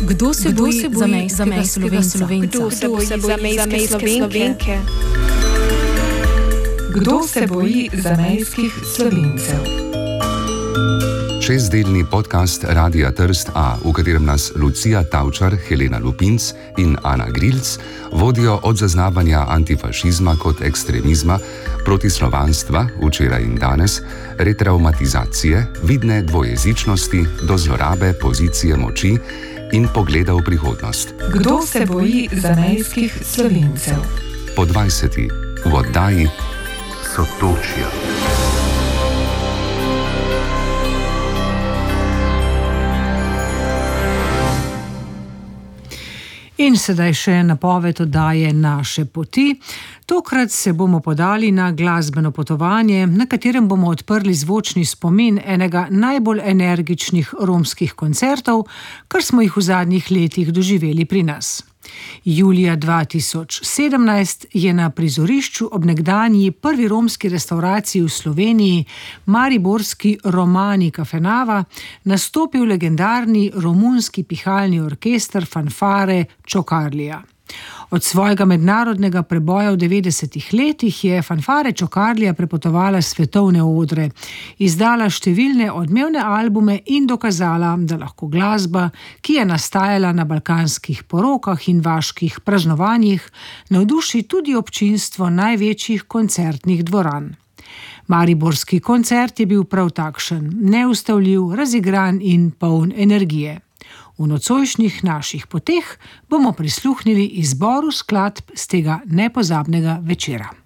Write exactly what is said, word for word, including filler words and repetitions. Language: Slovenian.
Kdo se Kdo boji za zamejskega Slovenca? Kdo se boji za zamejske Slovenke? Kdo se boji zamejskih Slovencev? Šestdelni podcast Radia Trst A, v katerem nas Lucija Tavčar, Helena Lupinc in Ana Grilc vodijo od zaznavanja antifašizma kot ekstremizma, protislovanstva včeraj in danes, retraumatizacije, vidne dvojezičnosti do zlorabe pozicije moči in pogleda v prihodnost. Kdo se boji zamejskih Slovencev? Po dvajseti v oddaji Sotočja. In sedaj še napoved oddaje Naše poti. Tokrat se bomo podali na glasbeno potovanje, na katerem bomo odprli zvočni spomin enega najbolj energičnih romskih koncertov, kar smo jih v zadnjih letih doživeli pri nas. Julija dva tisoč sedemnajst je na prizorišču ob nekdanji prvi romski restavraciji v Sloveniji, mariborski Romani Kafenava, nastopil legendarni romunski pihalni orkester Fanfare Čokarlija. Od svojega mednarodnega preboja v devetdesetih letih je Fanfare Čokarlija prepotovala svetovne odre, izdala številne odmevne albume in dokazala, da lahko glasba, ki je nastajala na balkanskih porokah in vaških praznovanjih, navduši tudi občinstvo največjih koncertnih dvoran. Mariborski koncert je bil prav takšen, neustavljiv, razigran in poln energije. V nocojšnjih naših poteh bomo prisluhnili izboru skladb z tega nepozabnega večera.